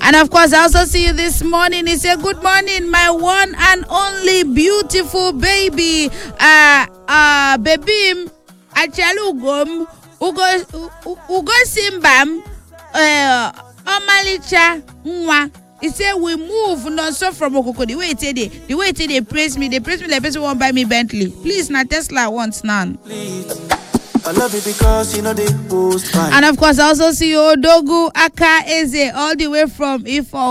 And of course, I also see you this morning. He said, good morning, my one and only beautiful baby. Babim, Achalugum, Ugo Simbam, Omalicha, Mwa. He said, we move non-stop from Okoko. The way they praise me like person won't buy me Bentley. Please, not Tesla wants none. I love it because you know they post. And of course, I also see you, Odogu Aka Eze, all the way from Ifo.